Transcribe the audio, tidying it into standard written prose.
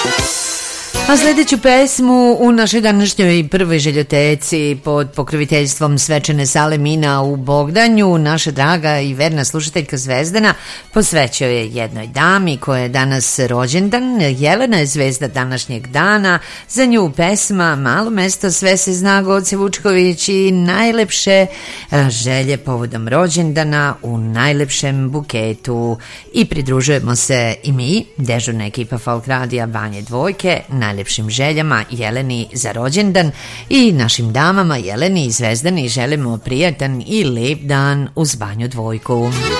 A sljedeću pesmu u našoj današnjoj prvoj željoteci pod pokroviteljstvom svečane sale Mina u Bogdanju naša draga i verna slušateljka Zvezdana posvećuje jednoj dami koja je danas rođendan. Jelena je zvezda današnjeg dana, za nju pesma Malo mesto sve se zna, Goce Vučković i najlepše želje povodom rođendana u najlepšem buketu. I pridružujemo se i mi, dežurna ekipa Folk Radija Banje Dvojke, najlepšim željama Jeleni za rođendan i našim damama Jeleni i Zvezdani želimo prijatan i lep dan uz Banju Dvojku.